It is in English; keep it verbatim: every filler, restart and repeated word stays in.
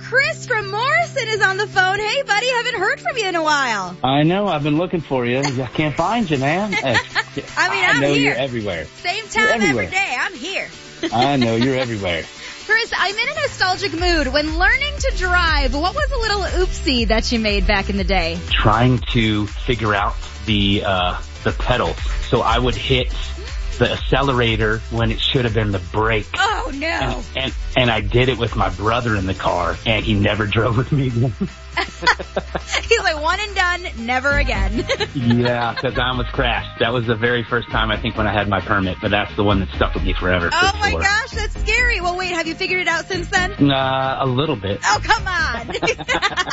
Chris from Morrison is on the phone. Hey, buddy, haven't heard from you in a while. I know. I've been looking for you. I can't find you, man. I mean, I I'm know here. You're everywhere. Same time every day. I'm here. I know. You're everywhere. Chris, I'm in a nostalgic mood. When learning to drive, what was a little oopsie that you made back in the day? Trying to figure out the uh, the pedals. So I would hit the accelerator when it should have been the brake. Oh, no. And, and, and I did it with my brother in the car, and he never drove with me again. He's like, one and done, never again. Yeah, because I almost crashed. That was the very first time, I think, when I had my permit, but that's the one that stuck with me forever. Oh, for my sure. gosh, that's scary. Well, wait, have you figured it out since then? Uh, a little bit. Oh, come on.